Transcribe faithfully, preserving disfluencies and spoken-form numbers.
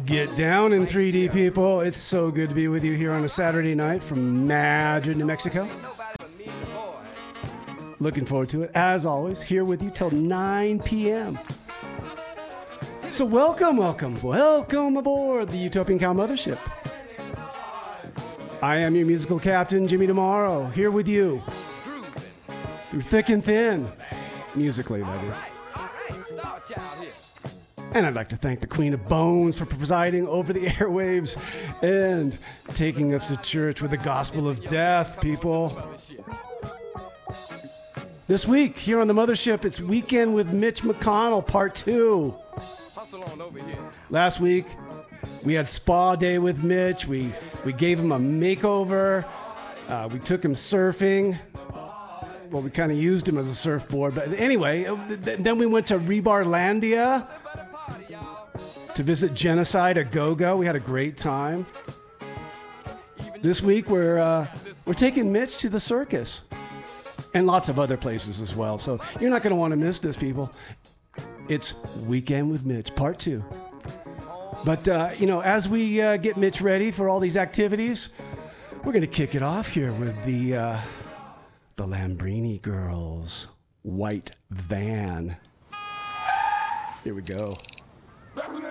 Get down in three D, people. It's so good to be with you here on a Saturday night from Madrid, New Mexico. Looking forward to it. As always, here with you till nine p.m. So welcome, welcome, welcome aboard the Utopian Cow Mothership. I am your musical captain, Jimmy Tomorrow, here with you through thick and thin, musically, that is. And I'd like to thank the Queen of Bones for presiding over the airwaves and taking us to church with the gospel of death, people. This week, here on the Mothership, it's Weekend with Mitch McConnell, part two. Last week, we had spa day with Mitch. We we gave him a makeover. Uh, we took him surfing. Well, we kind of used him as a surfboard. But anyway, then we went to Rebarlandia to visit Genocide a Go-Go. We had a great time. This week, we're uh, we're taking Mitch to the circus. And lots of other places as well. So you're not going to want to miss this, people. It's Weekend with Mitch, part two. But, uh, you know, as we uh, get Mitch ready for all these activities, we're going to kick it off here with the, uh, the Lambrini Girls, White Van. Here we go.